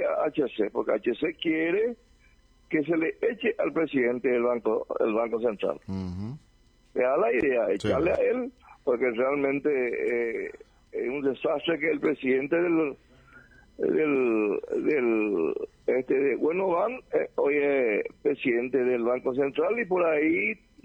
a HC, porque HC quiere que se le eche al presidente del Banco Central. Me da la idea, echarle a él, porque realmente es un desastre que el presidente de Buenovan hoy es presidente del Banco Central y por ahí